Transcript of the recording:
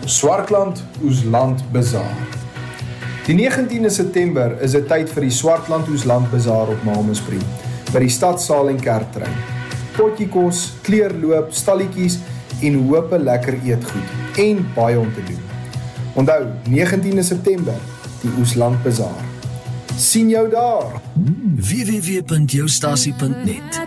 Swartland Oesland Bazaar. Die 19de September is 'n tyd vir die Swartland Oesland Bazaar op Malmesbury, by die stadsaal en kerktrein. Potjie kos, kleurloop, stalletjies en hope lekker eetgoed en baie om te doen. Onthou, 19de September, die Oesland Bazaar. Sien jou daar! www.joustasie.net